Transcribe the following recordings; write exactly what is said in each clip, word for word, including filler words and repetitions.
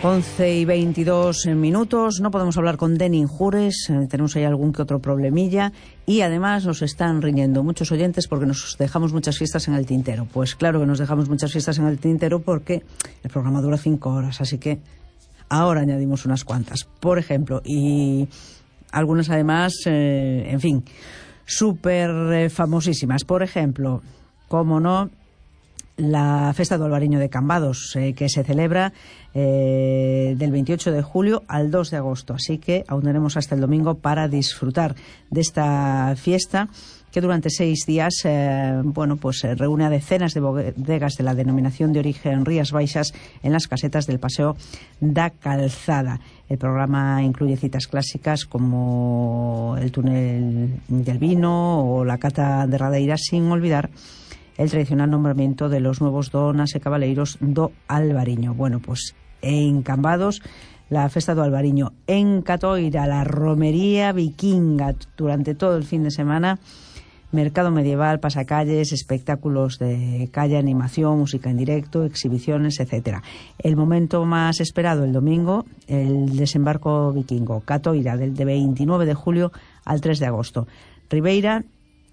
once y veintidós minutos, no podemos hablar con Denis Jures, eh, tenemos ahí algún que otro problemilla y además nos están riñendo muchos oyentes porque nos dejamos muchas fiestas en el tintero. Pues claro que nos dejamos muchas fiestas en el tintero porque el programa dura cinco horas, así que ahora añadimos unas cuantas, por ejemplo, y algunas además, eh, en fin, súper eh, famosísimas. Por ejemplo, cómo no, la Festa do Albariño de Cambados, eh, que se celebra eh, del veintiocho de julio al dos de agosto. Así que aún tenemos hasta el domingo para disfrutar de esta fiesta que durante seis días eh, bueno, pues se reúne a decenas de bodegas de la denominación de origen Rías Baixas en las casetas del Paseo da Calzada. El programa incluye citas clásicas como el túnel del vino o la cata de radeiras, sin olvidar el tradicional nombramiento de los nuevos donas e cabaleiros do Albariño. Bueno, pues en Cambados, la Festa do Albariño; en Catoira, la romería vikinga durante todo el fin de semana, mercado medieval, pasacalles, espectáculos de calle, animación, música en directo, exhibiciones, etcétera. El momento más esperado el domingo, el desembarco vikingo, Catoira, del de veintinueve de julio al tres de agosto. Ribeira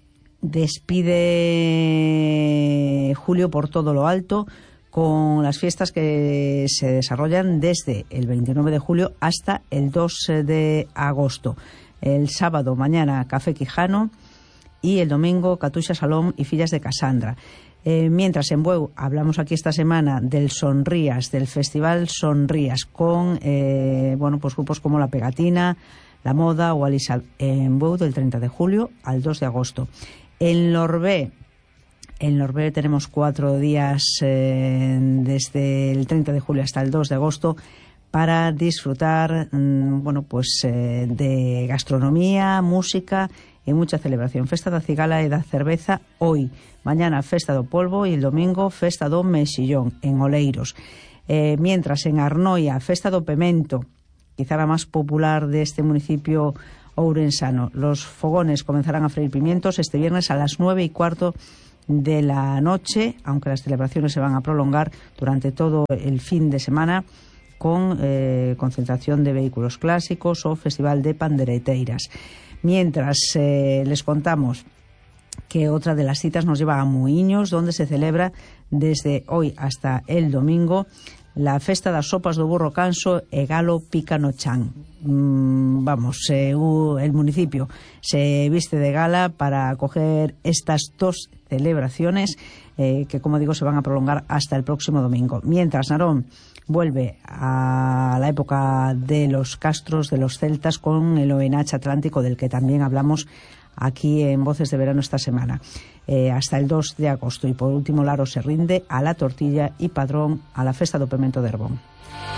despide julio por todo lo alto con las fiestas que se desarrollan desde el veintinueve de julio hasta el dos de agosto. El sábado, mañana, Café Quijano, y el domingo, Catuxa Salón y Fillas de Casandra. Eh, mientras en Bueu hablamos aquí esta semana del Sonrías, del Festival Sonrías, con eh, bueno, pues grupos como La Pegatina, La Moda o Alisa, en Bueu del treinta de julio al dos de agosto. En Lorbé, en Lorbé tenemos cuatro días eh, desde el treinta de julio hasta el dos de agosto para disfrutar mmm, bueno, pues eh, de gastronomía, música y mucha celebración. Festa da Cigala e da Cerveza hoy, mañana Festa do Polvo y el domingo Festa do Mexillón en Oleiros. Eh, mientras en Arnoia, Festa do Pemento, quizá la más popular de este municipio ourensano. Los fogones comenzarán a freír pimientos este viernes a las nueve y cuarto de la noche, aunque las celebraciones se van a prolongar durante todo el fin de semana con eh, concentración de vehículos clásicos o festival de pandereteiras. Mientras eh, les contamos que otra de las citas nos lleva a Muiños, donde se celebra desde hoy hasta el domingo la Festa das Sopas do Burro Canso e Galo Pícano Chan. Mm, vamos, eh, el municipio se viste de gala para acoger estas dos celebraciones eh, que, como digo, se van a prolongar hasta el próximo domingo. Mientras Narón vuelve a la época de los castros de los celtas con el O N H Atlántico, del que también hablamos aquí en Voces de Verano esta semana, eh, hasta el dos de agosto. Y por último, Laro se rinde a la Tortilla y Padrón a la Festa do Pemento de Herbón.